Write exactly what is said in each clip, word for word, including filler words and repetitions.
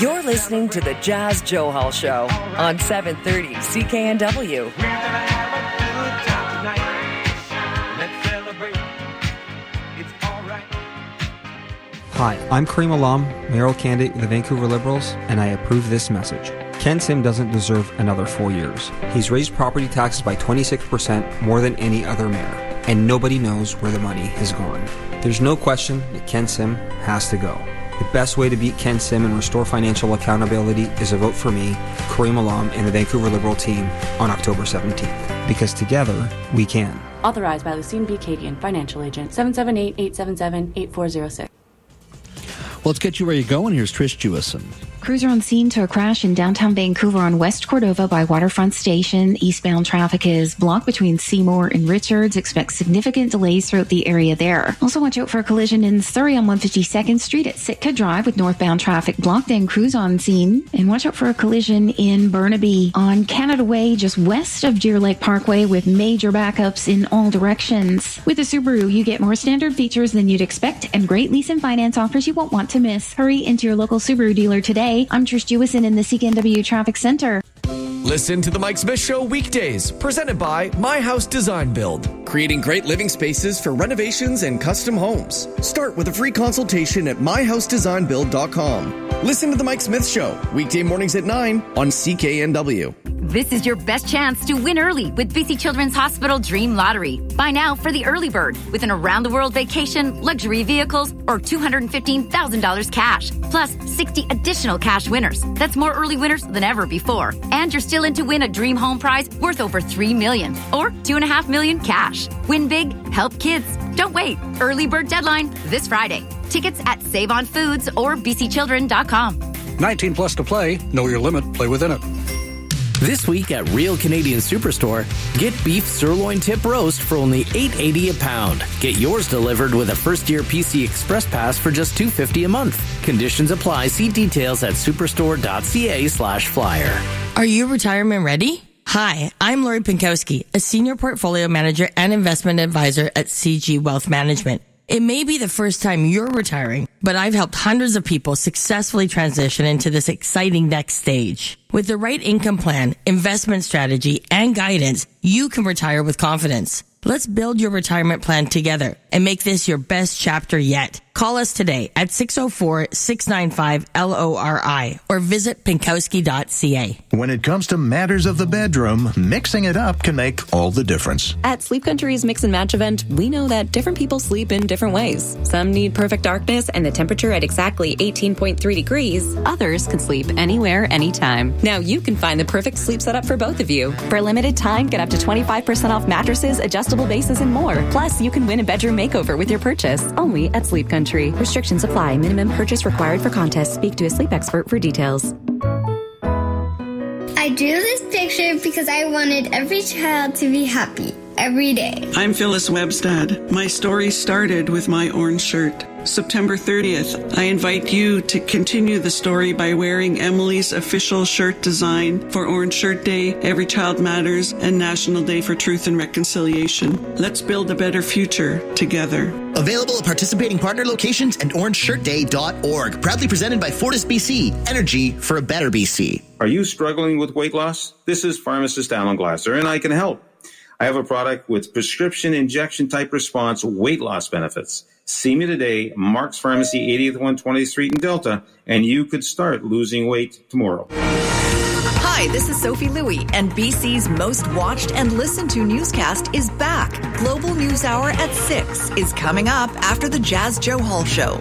You're listening to the Jazz Johal Show on seven thirty C K N W. Hi, I'm Kareem Alam, mayoral candidate with the Vancouver Liberals, and I approve this message. Ken Sim doesn't deserve another four years. He's raised property taxes by twenty-six percent more than any other mayor, and nobody knows where the money has gone. There's no question that Ken Sim has to go. The best way to beat Ken Sim and restore financial accountability is a vote for me, Kareem Alam, and the Vancouver Liberal team on October seventeenth. Because together, we can. Authorized by Lucine B. Cadian, Financial Agent, seven seven eight, eight seven seven, eight four zero six. Well, let's get you where you're going. Here's Trish Jewison. Crews are on scene to a crash in downtown Vancouver on West Cordova by Waterfront Station. Eastbound traffic is blocked between Seymour and Richards. Expect significant delays throughout the area there. Also watch out for a collision in Surrey on one hundred fifty-second Street at Sitka Drive with northbound traffic blocked and crews on scene. And watch out for a collision in Burnaby on Canada Way just west of Deer Lake Parkway with major backups in all directions. With the Subaru, you get more standard features than you'd expect and great lease and finance offers you won't want to miss. Hurry into your local Subaru dealer today. I'm Trish Jewison in the C K N W Traffic Center. Listen to the Mike Smith Show weekdays, presented by My House Design Build, creating great living spaces for renovations and custom homes. Start with a free consultation at my house design build dot com. Listen to the Mike Smith Show, weekday mornings at nine on C K N W. This is your best chance to win early with B C Children's Hospital Dream Lottery. Buy now for the early bird with an around-the-world vacation, luxury vehicles, or two hundred fifteen thousand dollars cash, plus sixty additional cash winners. That's more early winners than ever before. And you're still in to win a dream home prize worth over three million dollars or two point five million dollars cash. Win big, help kids. Don't wait. Early bird deadline this Friday. Tickets at Save On Foods or b c children dot com. nineteen plus to play. Know your limit. Play within it. This week at Real Canadian Superstore, get beef sirloin tip roast for only eight eighty a pound. Get yours delivered with a first-year P C Express Pass for just two fifty a month. Conditions apply. See details at superstore.ca slash flyer. Are you retirement ready? Hi, I'm Lori Pinkowski, a senior portfolio manager and investment advisor at C G Wealth Management. It may be the first time you're retiring, but I've helped hundreds of people successfully transition into this exciting next stage. With the right income plan, investment strategy, and guidance, you can retire with confidence. Let's build your retirement plan together and make this your best chapter yet. Call us today at six oh four, six nine five, L O R I or visit pinkowski dot c a. When it comes to matters of the bedroom, mixing it up can make all the difference. At Sleep Country's Mix and Match event, we know that different people sleep in different ways. Some need perfect darkness and the temperature at exactly eighteen point three degrees. Others can sleep anywhere, anytime. Now you can find the perfect sleep setup for both of you. For a limited time, get up to twenty-five percent off mattresses, adjustable bases, and more. Plus, you can win a bedroom makeover with your purchase. Only at Sleep Country. Restrictions apply. Minimum purchase required for contest. Speak to a sleep expert for details. I drew this picture because I wanted every child to be happy every day. I'm Phyllis Webb's dad. My story started with my orange shirt. September thirtieth, I invite you to continue the story by wearing Emily's official shirt design for Orange Shirt Day, Every Child Matters, and National Day for Truth and Reconciliation. Let's build a better future together. Available at participating partner locations and orange shirt day dot org. Proudly presented by Fortis B C. Energy for a better B C. Are you struggling with weight loss? This is pharmacist Alan Glasser, and I can help. I have a product with prescription injection type response weight loss benefits. See me today, Mark's Pharmacy, eightieth one twentieth Street in Delta, and you could start losing weight tomorrow. Hi, this is Sophie Louie, and B C's most watched and listened to newscast is back. Global News Hour at six is coming up after the Jazz Johal Show.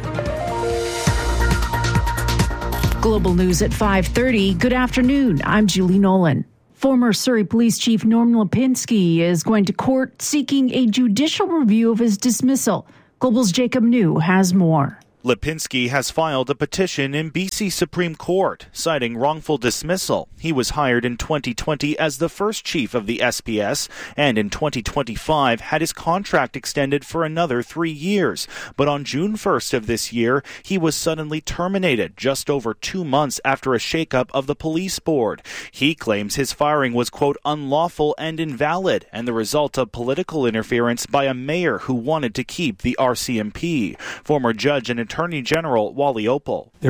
Global News at five thirty. Good afternoon. I'm Julie Nolan. Former Surrey Police Chief Norm Lipinski is going to court seeking a judicial review of his dismissal. Global's Jacob New has more. Lipinski has filed a petition in B C Supreme Court, citing wrongful dismissal. He was hired in twenty twenty as the first chief of the S P S, and in twenty twenty-five had his contract extended for another three years. But on June first of this year, he was suddenly terminated just over two months after a shakeup of the police board. He claims his firing was, quote, unlawful and invalid, and the result of political interference by a mayor who wanted to keep the R C M P. Former judge and Attorney General Wally Opal. There's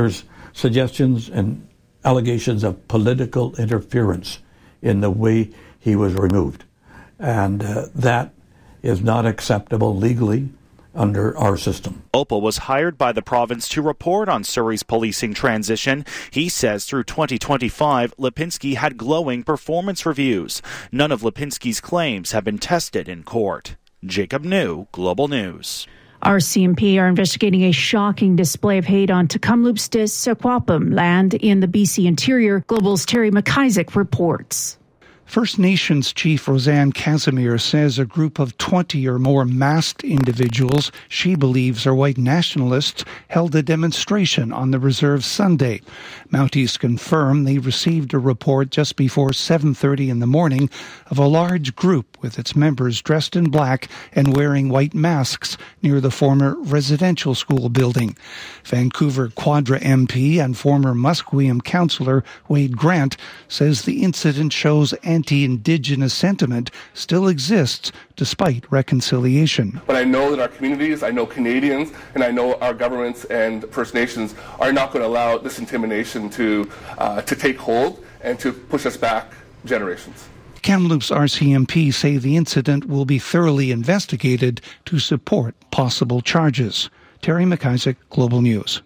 suggestions and allegations of political interference in the way he was removed. And uh, that is not acceptable legally under our system. Opal was hired by the province to report on Surrey's policing transition. He says through twenty twenty-five, Lipinski had glowing performance reviews. None of Lipinski's claims have been tested in court. Jacob New, Global News. R C M P are investigating a shocking display of hate on Tecumloops de Sequapam land in the B C interior. Global's Terry McIsaac reports. First Nations Chief Roseanne Casimir says a group of twenty or more masked individuals she believes are white nationalists held a demonstration on the reserve Sunday. Mounties confirm they received a report just before seven thirty in the morning of a large group with its members dressed in black and wearing white masks near the former residential school building. Vancouver Quadra M P and former Musqueam councillor Wade Grant says the incident shows anti-Indigenous sentiment still exists despite reconciliation. But I know that our communities, I know Canadians, and I know our governments and First Nations are not going to allow this intimidation to uh, to take hold and to push us back generations. Kamloops R C M P say the incident will be thoroughly investigated to support possible charges. Terry McIsaac, Global News.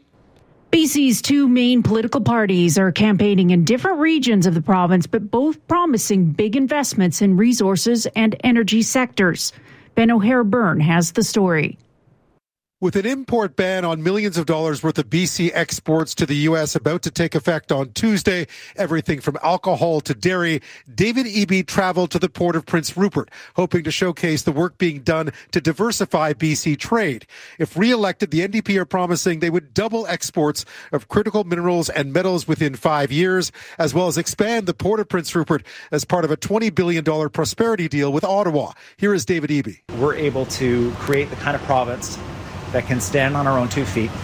B C's two main political parties are campaigning in different regions of the province, but both promising big investments in resources and energy sectors. Ben O'Hare-Byrne has the story. With an import ban on millions of dollars worth of B C exports to the U S about to take effect on Tuesday, everything from alcohol to dairy, David Eby traveled to the port of Prince Rupert, hoping to showcase the work being done to diversify B C trade. If re-elected, the N D P are promising they would double exports of critical minerals and metals within five years, as well as expand the port of Prince Rupert as part of a twenty billion dollars prosperity deal with Ottawa. Here is David Eby. We're able to create the kind of province that can stand on our own two feet,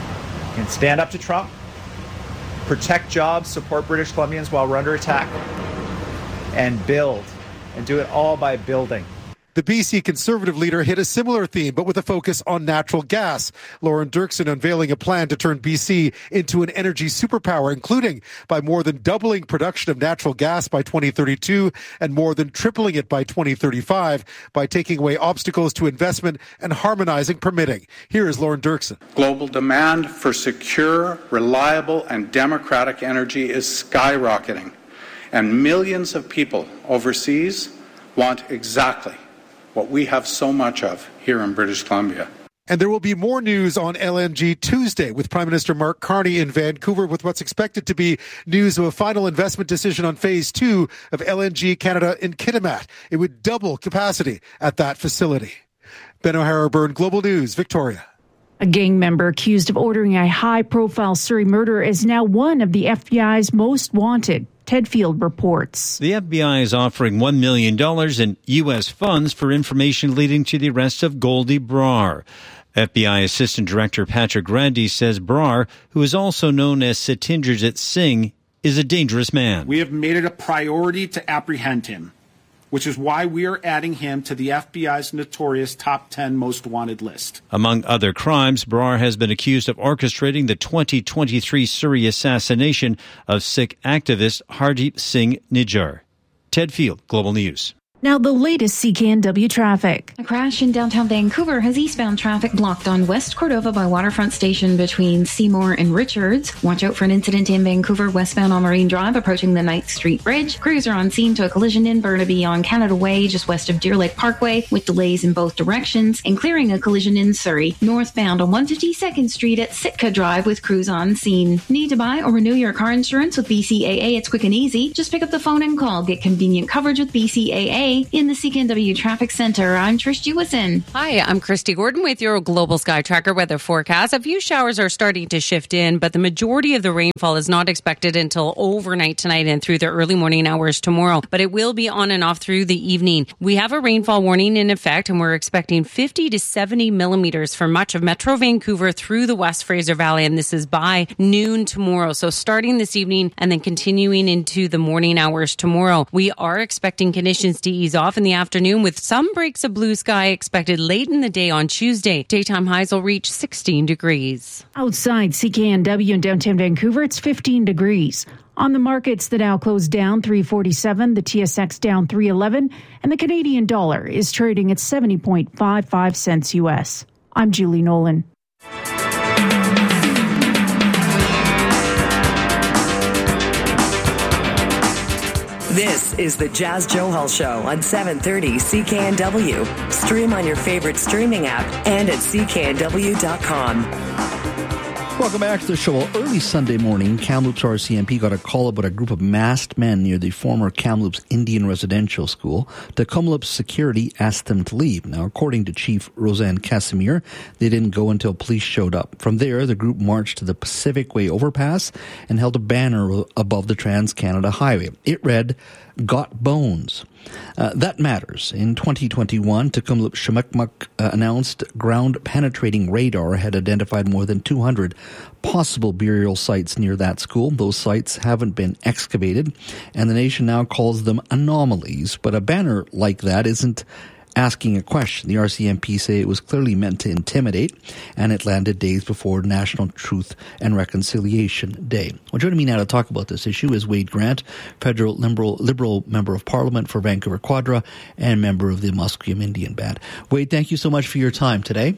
can stand up to Trump, protect jobs, support British Columbians while we're under attack, and build, and do it all by building. The B C Conservative leader hit a similar theme, but with a focus on natural gas. Lauren Dirksen unveiling a plan to turn B C into an energy superpower, including by more than doubling production of natural gas by twenty thirty-two and more than tripling it by twenty thirty-five by taking away obstacles to investment and harmonizing permitting. Here is Lauren Dirksen. Global demand for secure, reliable, and democratic energy is skyrocketing, and millions of people overseas want exactly what we have so much of here in British Columbia. And there will be more news on L N G Tuesday with Prime Minister Mark Carney in Vancouver with what's expected to be news of a final investment decision on phase two of L N G Canada in Kitimat. It would double capacity at that facility. Ben O'Hare-Byrne, Global News, Victoria. A gang member accused of ordering a high-profile Surrey murder is now one of the F B I's most wanted. Ted Field reports. The F B I is offering one million dollars in U S funds for information leading to the arrest of Goldie Brar. F B I Assistant Director Patrick Grandi says Brar, who is also known as Satinderjit Singh, is a dangerous man. We have made it a priority to apprehend him, which is why we are adding him to the F B I's notorious top ten most wanted list. Among other crimes, Brar has been accused of orchestrating the twenty twenty-three Surrey assassination of Sikh activist Hardeep Singh Nijjar. Ted Field, Global News. Now the latest C K N W traffic. A crash in downtown Vancouver has eastbound traffic blocked on West Cordova by Waterfront Station between Seymour and Richards. Watch out for an incident in Vancouver westbound on Marine Drive approaching the ninth Street Bridge. Crews are on scene to a collision in Burnaby on Canada Way just west of Deer Lake Parkway with delays in both directions and clearing a collision in Surrey. Northbound on one fifty-second Street at Sitka Drive with crews on scene. Need to buy or renew your car insurance with B C A A? It's quick and easy. Just pick up the phone and call. Get convenient coverage with B C A A. In the C K N W Traffic Center, I'm Trish Jewison. Hi, I'm Christy Gordon with your Global Sky Tracker weather forecast. A few showers are starting to shift in, but the majority of the rainfall is not expected until overnight tonight and through the early morning hours tomorrow, but it will be on and off through the evening. We have a rainfall warning in effect, and we're expecting fifty to seventy millimeters for much of Metro Vancouver through the West Fraser Valley, and this is by noon tomorrow. So starting this evening and then continuing into the morning hours tomorrow, we are expecting conditions to ease off in the afternoon with some breaks of blue sky expected late in the day on Tuesday. Daytime highs will reach sixteen degrees. Outside C K N W in downtown Vancouver, it's fifteen degrees. On the markets, the Dow closed down three forty-seven, the T S X down three eleven, and the Canadian dollar is trading at seventy point five five cents U S. I'm Julie Nolan. This is the Jazz Johal Show on seven thirty C K N W. Stream on your favorite streaming app and at C K N W dot com. Welcome back to the show. Well, early Sunday morning, Kamloops R C M P got a call about a group of masked men near the former Kamloops Indian Residential School. The Kamloops security asked them to leave. Now, according to Chief Roseanne Casimir, they didn't go until police showed up. From there, the group marched to the Pacific Way overpass and held a banner above the Trans-Canada Highway. It read, "Got Bones." Uh, that matters. In twenty twenty-one, Tk'emlúps Secwépemc uh, announced ground-penetrating radar had identified more than two hundred possible burial sites near that school. Those sites haven't been excavated, and the nation now calls them anomalies. But a banner like that isn't asking a question. The R C M P say it was clearly meant to intimidate, and it landed days before National Truth and Reconciliation Day. Well, joining me now to talk about this issue is Wade Grant, federal liberal, liberal member of Parliament for Vancouver Quadra and member of the Musqueam Indian Band. Wade, thank you so much for your time today.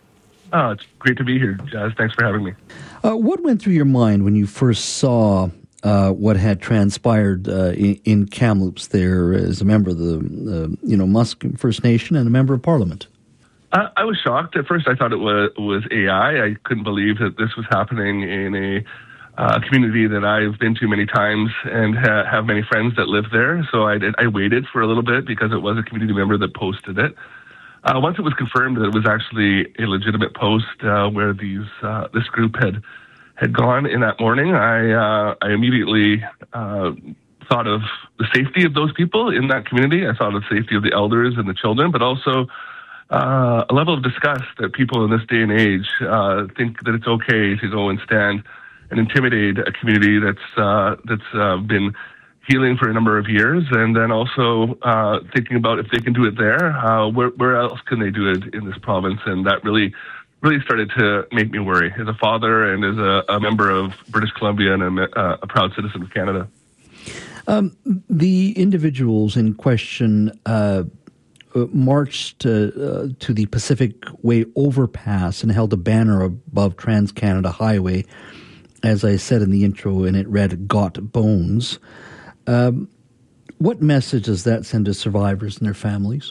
Oh, it's great to be here, Jazz. Thanks for having me. Uh, what went through your mind when you first saw Uh, what had transpired uh, in, in Kamloops there as a member of the, uh, you know, Musqueam First Nation and a member of Parliament? Uh, I was shocked. At first, I thought it was, was A I. I couldn't believe that this was happening in a uh, community that I've been to many times and ha- have many friends that live there. So I, did, I waited for a little bit because it was a community member that posted it. Uh, once it was confirmed that it was actually a legitimate post uh, where these uh, this group had had gone in that morning, I uh, I immediately uh, thought of the safety of those people in that community. I thought of the safety of the elders and the children, but also uh, a level of disgust that people in this day and age uh, think that it's okay to go and stand and intimidate a community that's uh, that's uh, been healing for a number of years, and then also uh, thinking about if they can do it there, uh, where where else can they do it in this province? And that really. really started to make me worry as a father and as a, a member of British Columbia and a, uh, a proud citizen of Canada. Um, the individuals in question uh, marched uh, uh, to the Pacific Way overpass and held a banner above Trans-Canada Highway, as I said in the intro, and it read, "Got Bones." Um, what message does that send to survivors and their families?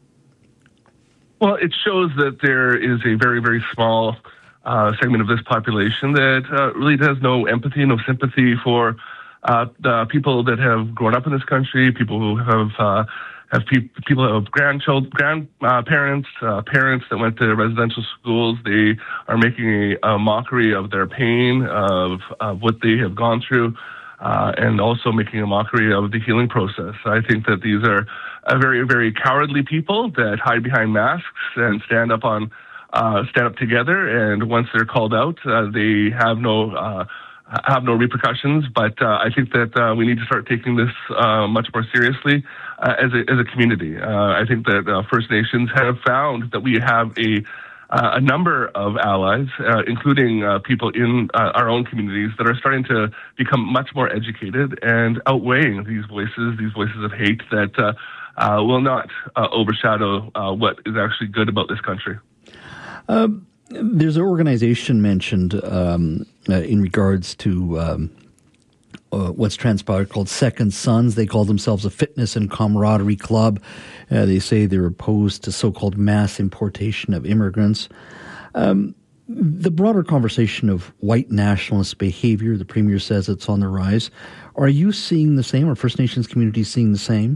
Well, it shows that there is a very, very small uh, segment of this population that uh, really has no empathy, no sympathy for uh, the people that have grown up in this country, people who have uh, have pe- people who have grandchildren, grandparents, uh, parents that went to residential schools. They are making a, a mockery of their pain, of, of what they have gone through, uh, and also making a mockery of the healing process. I think that these are a very, very cowardly people that hide behind masks and stand up on, uh, stand up together. And once they're called out, uh, they have no, uh, have no repercussions. But uh, I think that uh, we need to start taking this uh, much more seriously uh, as a as a community. Uh, I think that uh, First Nations have found that we have a Uh, a number of allies, uh, including uh, people in uh, our own communities, that are starting to become much more educated and outweighing these voices, these voices of hate that uh, uh, will not uh, overshadow uh, what is actually good about this country. Um, there's an organization mentioned um, uh, in regards to um, uh, what's transpired called Second Sons. They call themselves a fitness and camaraderie club. Uh, they say they're opposed to so-called mass importation of immigrants. Um, the broader conversation of white nationalist behavior, the Premier says it's on the rise. Are you seeing the same? Are First Nations communities seeing the same?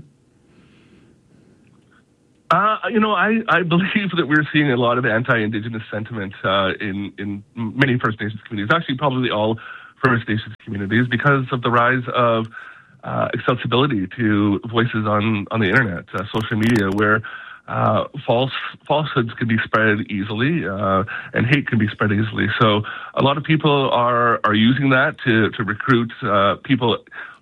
Uh, you know, I, I believe that we're seeing a lot of anti-Indigenous sentiment uh, in, in many First Nations communities, actually probably all First Nations communities, because of the rise of uh, accessibility to voices on, on the internet, uh, social media, where uh, false falsehoods can be spread easily uh, and hate can be spread easily. So a lot of people are, are using that to, to recruit uh, people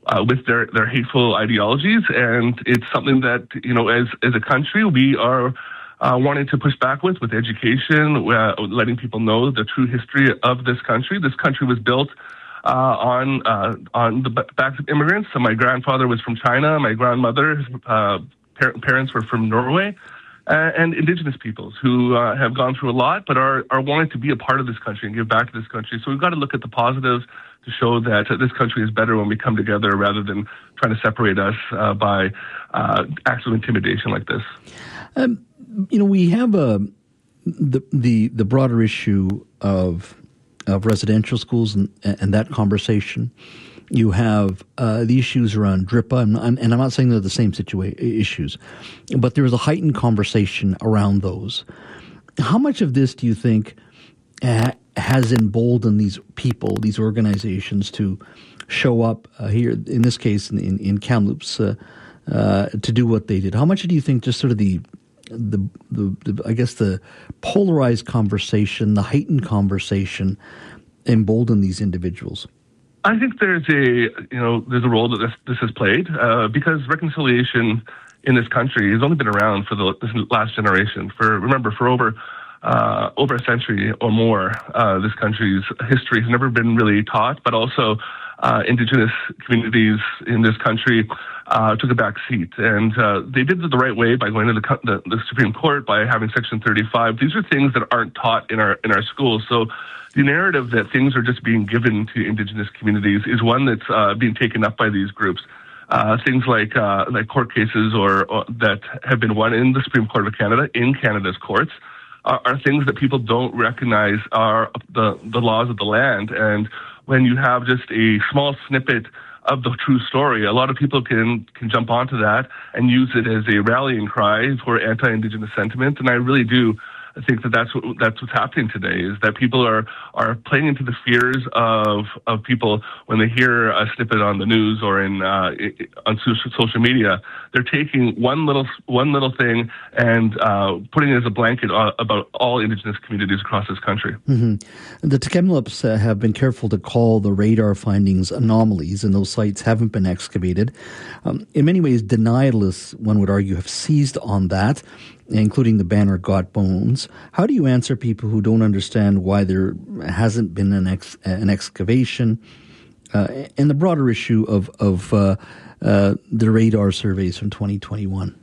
uh, with their, their hateful ideologies. And it's something that, you know, as, as a country, we are uh, wanting to push back with, with education, uh, letting people know the true history of this country. This country was built uh, on uh, on the backs of immigrants. So my grandfather was from China. My grandmother, uh, par- parents were from Norway. Uh, and Indigenous peoples who uh, have gone through a lot, but are, are wanting to be a part of this country and give back to this country. So we've got to look at the positives to show that uh, this country is better when we come together rather than trying to separate us uh, by uh, acts of intimidation like this. Um, you know, we have a, the, the, the broader issue of, of residential schools and, and that conversation. You have uh, the issues around D R I P A, and, and I'm not saying they're the same situa- issues, but there is a heightened conversation around those. How much of this do you think uh, has emboldened these people, these organizations, to show up uh, here, in this case, in, in, in Kamloops, uh, uh, to do what they did? How much do you think just sort of the, the, the, the I guess, the polarized conversation, the heightened conversation emboldened these individuals? I think there's a, you know, there's a role that this, this has played uh, because reconciliation in this country has only been around for the this last generation. For remember, for over uh, over a century or more, uh, this country's history has never been really taught. But also, uh, Indigenous communities in this country uh, took a back seat, and uh, they did it the right way by going to the, the, the Supreme Court, by having Section thirty-five. These are things that aren't taught in our in our schools. So the narrative that things are just being given to Indigenous communities is one that's uh, being taken up by these groups. Uh, things like uh, like court cases or, or that have been won in the Supreme Court of Canada, in Canada's courts, are, are things that people don't recognize are the, the laws of the land. And when you have just a small snippet of the true story, a lot of people can can jump onto that and use it as a rallying cry for anti-Indigenous sentiment. And I really do I think that that's what that's what's happening today, is that people are, are playing into the fears of of people when they hear a snippet on the news or in uh, on social media. They're taking one little one little thing and uh, putting it as a blanket about all Indigenous communities across this country. Mm-hmm. The Tk'emlúps uh, have been careful to call the radar findings anomalies, and those sites haven't been excavated. Um, in many ways, denialists, one would argue, have seized on that, including the banner "Got Bones." How do you answer people who don't understand why there hasn't been an ex, an excavation, uh, and the broader issue of of uh, uh, the radar surveys from twenty twenty-one?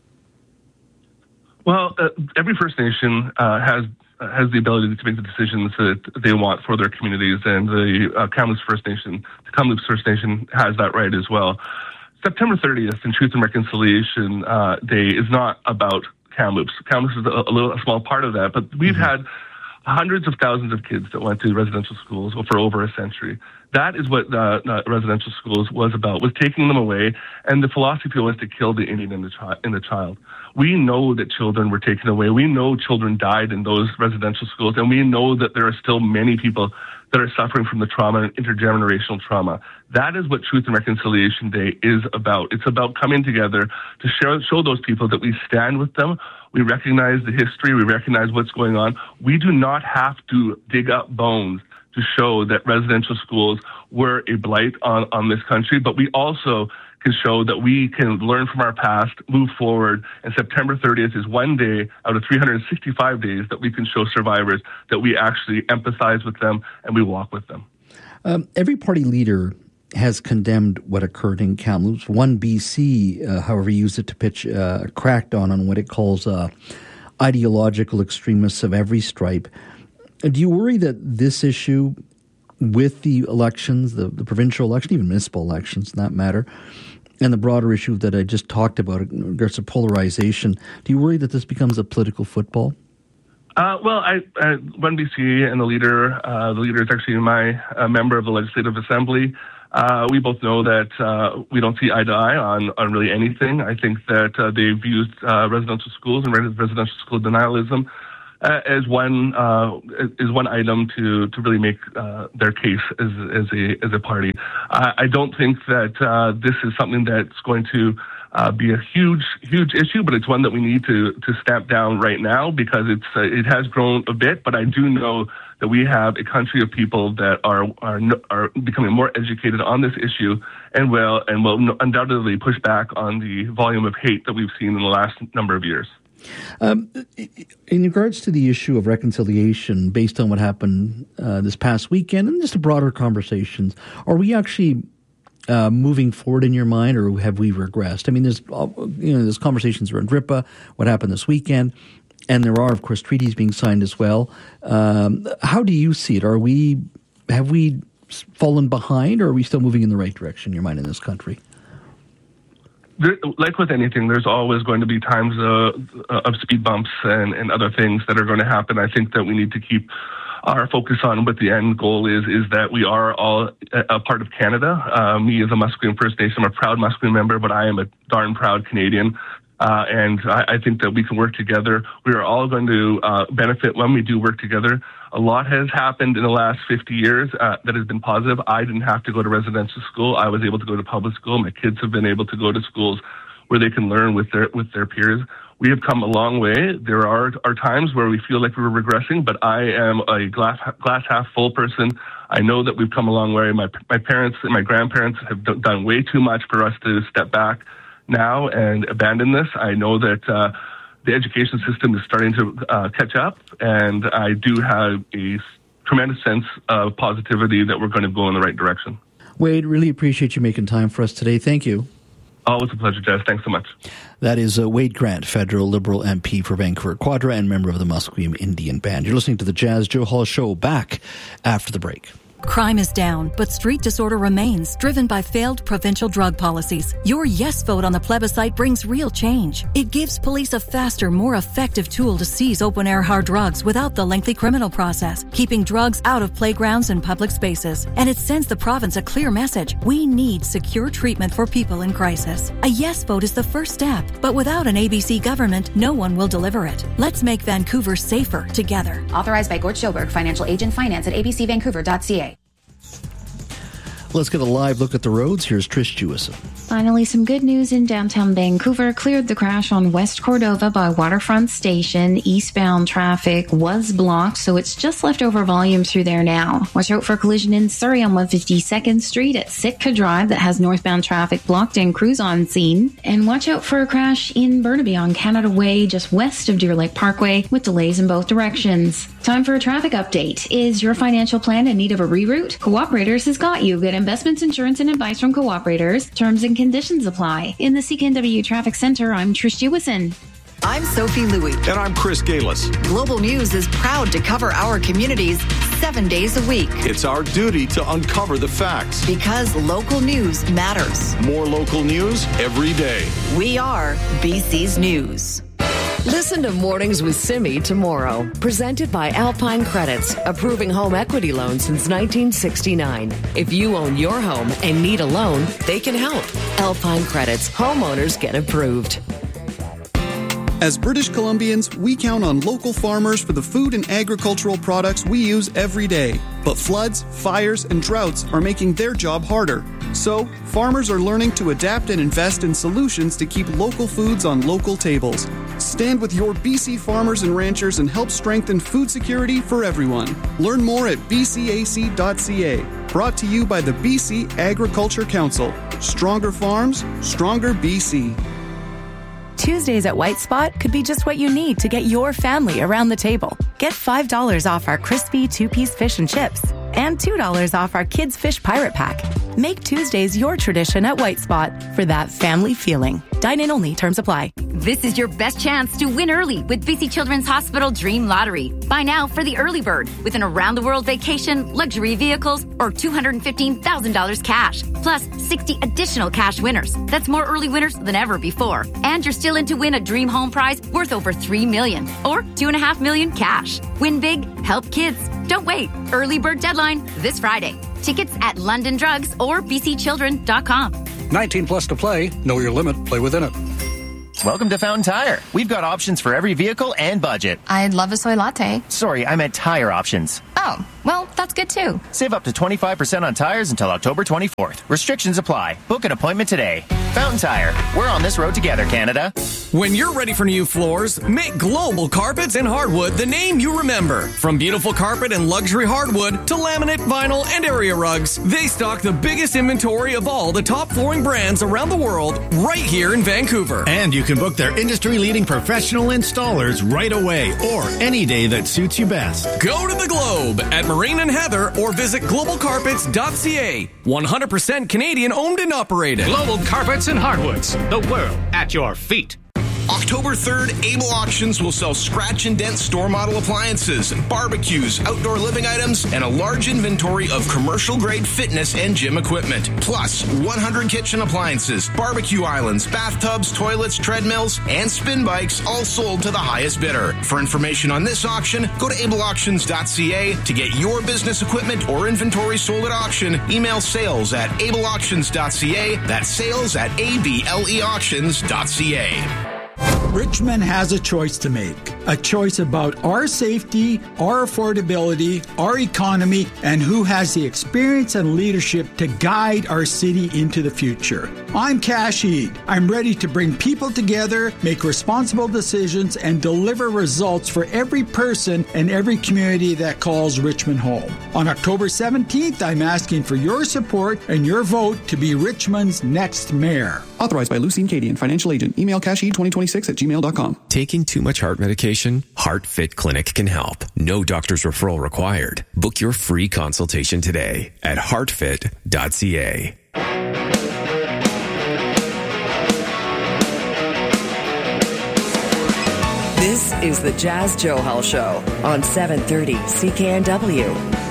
Well, uh, every First Nation uh, has uh, has the ability to make the decisions that they want for their communities, and the uh, Kamloops First Nation, the Kamloops First Nation, has that right as well. September thirtieth and Truth and Reconciliation uh, Day is not about Kamloops. Kamloops is a, a little a small part of that, but we've mm-hmm. had hundreds of thousands of kids that went to residential schools for over a century. That is what uh, uh, residential schools was about, was taking them away, and the philosophy was to kill the Indian in the, chi- in the child. We know that children were taken away. We know children died in those residential schools, and we know that there are still many people that are suffering from the trauma and intergenerational trauma. That is what Truth and Reconciliation Day is about. It's about coming together to show, show those people that we stand with them. We recognize the history. We recognize what's going on. We do not have to dig up bones to show that residential schools were a blight on, on this country, but we also can show that we can learn from our past, move forward, and September thirtieth is one day out of three hundred sixty-five days that we can show survivors that we actually empathize with them and we walk with them. Um, every party leader has condemned what occurred in Kamloops. One B C, uh, however, used it to pitch uh, a crackdown on what it calls uh, ideological extremists of every stripe. Do you worry that this issue, with the elections, the, the provincial election, even municipal elections, in that matter, and the broader issue that I just talked about in regards to polarization, do you worry that this becomes a political football? Uh, well, I, I, one B C and the leader, uh, the leader is actually my uh, member of the Legislative Assembly. Uh, we both know that uh, we don't see eye to eye on, on really anything. I think that uh, they've used uh, residential schools and residential school denialism uh, as one uh, is one item to to really make uh, their case as as a as a party. Uh, I don't think that uh, this is something that's going to Uh, be a huge, huge issue, but it's one that we need to to stamp down right now because it's uh, it has grown a bit. But I do know that we have a country of people that are are are becoming more educated on this issue and will and will undoubtedly push back on the volume of hate that we've seen in the last number of years. Um, in regards to the issue of reconciliation, based on what happened uh, this past weekend and just a broader conversations, are we actually uh, moving forward in your mind, or have we regressed? I mean, there's you know there's conversations around R I P A, what happened this weekend, and there are, of course, treaties being signed as well. Um, how do you see it? Are we have we fallen behind, or are we still moving in the right direction in your mind in this country? There, like with anything, there's always going to be times uh, of speed bumps and, and other things that are going to happen. I think that we need to keep our focus on what the end goal is, is that we are all a, a part of Canada. Uh, me as a Musqueam First Nation, I'm a proud Musqueam member, but I am a darn proud Canadian. Uh, and I, I think that we can work together. We are all going to uh, benefit when we do work together. A lot has happened in the last fifty years uh, that has been positive. I didn't have to go to residential school. I was able to go to public school. My kids have been able to go to schools where they can learn with their with their peers. We have come a long way. There are, are times where we feel like we're regressing, but I am a glass glass half full person. I know that we've come a long way. My my parents and my grandparents have d- done way too much for us to step back now and abandon this. I know that uh, the education system is starting to uh, catch up, and I do have a tremendous sense of positivity that we're going to go in the right direction. Wade, really appreciate you making time for us today. Thank you. Always a pleasure, Jess. Thanks so much. That is uh, Wade Grant, federal Liberal M P for Vancouver Quadra and member of the Musqueam Indian Band. You're listening to the Jazz Joe Hall Show, back after the break. Crime is down, but street disorder remains, driven by failed provincial drug policies. Your yes vote on the plebiscite brings real change. It gives police a faster, more effective tool to seize open-air hard drugs without the lengthy criminal process, keeping drugs out of playgrounds and public spaces. And it sends the province a clear message. We need secure treatment for people in crisis. A yes vote is the first step, but without an A B C government, no one will deliver it. Let's make Vancouver safer together. Authorized by Gord Schoberg, financial agent, finance at a b c vancouver dot c a. Let's get a live look at the roads. Here's Trish Jewison. Finally, some good news in downtown Vancouver. Cleared the crash on West Cordova by Waterfront Station. Eastbound traffic was blocked, so it's just leftover volume through there now. Watch out for a collision in Surrey on one fifty-second Street at Sitka Drive that has northbound traffic blocked and crews on scene. And watch out for a crash in Burnaby on Canada Way, just west of Deer Lake Parkway, with delays in both directions. Time for a traffic update. Is your financial plan in need of a reroute? Cooperators has got you. Get investments, insurance, and advice from Cooperators. Terms and conditions apply. In the C K N W Traffic Center, I'm Trish Jewison. I'm Sophie Louie. And I'm Chris Galis. Global News is proud to cover our communities seven days a week. It's our duty to uncover the facts. Because local news matters. More local news every day. We are B C's News. Listen to Mornings with Simi tomorrow. Presented by Alpine Credits, approving home equity loans since nineteen sixty-nine. If you own your home and need a loan, they can help. Alpine Credits, homeowners get approved. As British Columbians, we count on local farmers for the food and agricultural products we use every day. But floods, fires, and droughts are making their job harder. So, farmers are learning to adapt and invest in solutions to keep local foods on local tables. Stand with your B C farmers and ranchers and help strengthen food security for everyone. Learn more at b c a c dot c a. Brought to you by the B C Agriculture Council. Stronger farms, stronger B C. Tuesdays at White Spot could be just what you need to get your family around the table. Get five dollars off our crispy two-piece fish and chips and two dollars off our Kids Fish Pirate Pack. Make Tuesdays your tradition at White Spot for that family feeling. Dine-in only. Terms apply. This is your best chance to win early with B C Children's Hospital Dream Lottery. Buy now for the early bird with an around-the-world vacation, luxury vehicles, or two hundred fifteen thousand dollars cash, plus sixty additional cash winners. That's more early winners than ever before. And you're still in to win a dream home prize worth over three million dollars or two point five million dollars cash. Win big, help kids. Don't wait. Early bird deadline this Friday. Tickets at London Drugs or b c children dot com. nineteen plus to play. Know your limit. Play within it. Welcome to Fountain Tire. We've got options for every vehicle and budget. I'd love a soy latte. Sorry, I meant tire options. Oh, well, that's good too. Save up to twenty-five percent on tires until October twenty-fourth. Restrictions apply. Book an appointment today. Fountain Tire. We're on this road together, Canada. When you're ready for new floors, make Global Carpets and Hardwood the name you remember. From beautiful carpet and luxury hardwood to laminate, vinyl, and area rugs, they stock the biggest inventory of all the top flooring brands around the world right here in Vancouver. And you can book their industry-leading professional installers right away or any day that suits you best. Go to the Globe at Marine and Heather or visit global carpets dot c a. one hundred percent Canadian owned and operated. Global Carpets and Hardwoods, the world at your feet. October third, Able Auctions will sell scratch and dent store model appliances, barbecues, outdoor living items, and a large inventory of commercial grade fitness and gym equipment. Plus, one hundred kitchen appliances, barbecue islands, bathtubs, toilets, treadmills, and spin bikes, all sold to the highest bidder. For information on this auction, go to able auctions dot c a. To get your business equipment or inventory sold at auction, email sales at able auctions dot c a. That's sales at able auctions dot c a. Richmond has a choice to make. A choice about our safety, our affordability, our economy, and who has the experience and leadership to guide our city into the future. I'm Cash Eade. I'm ready to bring people together, make responsible decisions, and deliver results for every person and every community that calls Richmond home. On October seventeenth, I'm asking for your support and your vote to be Richmond's next mayor. Authorized by Lucine Cadian, financial agent. Email casheed twenty twenty-six at gmail dot com. Taking too much heart medication? HeartFit Clinic can help. No doctor's referral required. Book your free consultation today at heart fit dot c a. This is the Jazz Johal Show on seven thirty C K N W.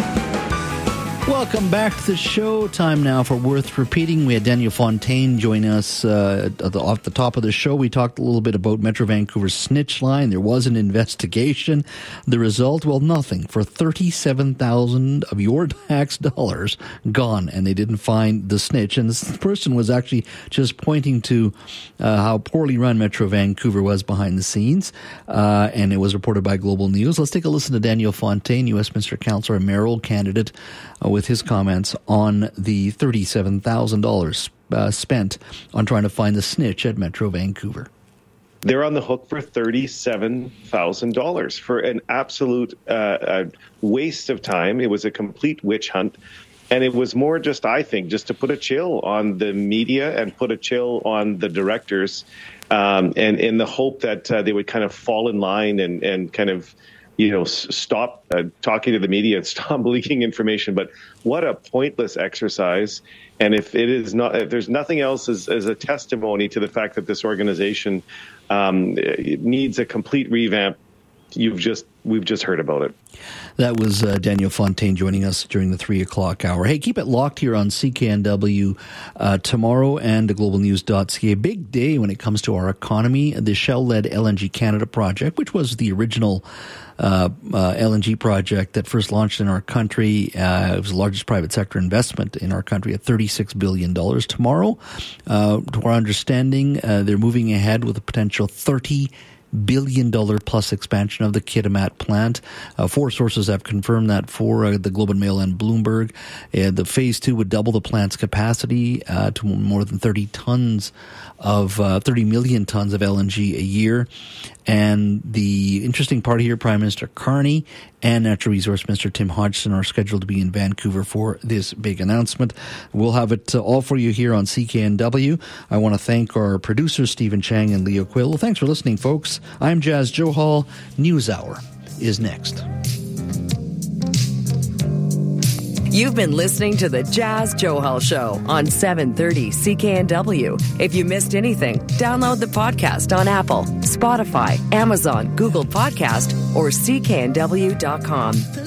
Welcome back to the show. Time now for Worth Repeating. We had Daniel Fontaine join us uh, at the, off the top of the show. We talked a little bit about Metro Vancouver's snitch line. There was an investigation. The result, well, nothing. For thirty-seven thousand of your tax dollars gone, and they didn't find the snitch. And this person was actually just pointing to uh, how poorly run Metro Vancouver was behind the scenes, uh, and it was reported by Global News. Let's take a listen to Daniel Fontaine, Westminster Councillor and mayoral candidate, uh, with his comments on the thirty-seven thousand dollars uh, spent on trying to find the snitch at Metro Vancouver. They're on the hook for thirty-seven thousand dollars for an absolute uh, uh, waste of time. It was a complete witch hunt. And it was more just, I think, just to put a chill on the media and put a chill on the directors, um, and in the hope that uh, they would kind of fall in line and, and kind of, you know, s- stop uh, talking to the media and stop leaking information. But what a pointless exercise. And if it is not, if there's nothing else as, as a testimony to the fact that this organization um, it needs a complete revamp, you've just we've just heard about it. That was uh, Daniel Fontaine joining us during the three o'clock hour. Hey, keep it locked here on C K N W uh, tomorrow and the global news dot c a. Big day when it comes to our economy. The Shell-led L N G Canada project, which was the original uh, uh, L N G project that first launched in our country. Uh, it was the largest private sector investment in our country at thirty-six billion dollars. Tomorrow, uh, to our understanding, uh, they're moving ahead with a potential thirty billion dollars plus expansion of the Kitimat plant. Uh, four sources have confirmed that for uh, the Globe and Mail and Bloomberg. Uh, the phase two would double the plant's capacity uh, to more than thirty tons of uh, thirty million tons of L N G a year. And the interesting part here, Prime Minister Carney and Natural Resource Minister Tim Hodgson are scheduled to be in Vancouver for this big announcement. We'll have it uh, all for you here on C K N W. I want to thank our producers, Stephen Chang and Leo Quill. Thanks for listening, folks. I'm Jazz Johal. News Hour is next. You've been listening to the Jazz Johal Show on seven thirty C K N W. If you missed anything, download the podcast on Apple, Spotify, Amazon, Google Podcast, or C K N W dot com.